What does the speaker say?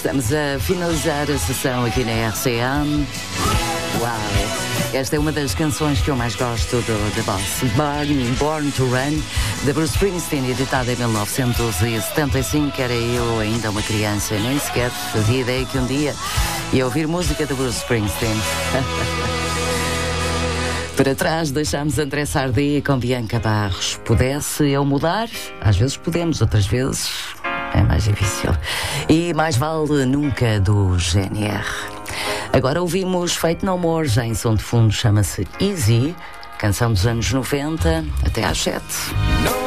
Estamos a finalizar a sessão aqui na RCM. Uau! Esta é uma das canções que eu mais gosto da Boss. Born to Run, de Bruce Springsteen, editada em 1975. Era eu ainda uma criança, nem sequer fazia ideia que um dia ia ouvir música de Bruce Springsteen. Para trás deixámos André Sardé com Bianca Barros. Pudesse eu mudar? Às vezes podemos, outras vezes é mais difícil. E Mais Vale Nunca, do GNR. Agora ouvimos Fate No More, já em som de fundo, chama-se Easy, canção dos anos 90, até às 7.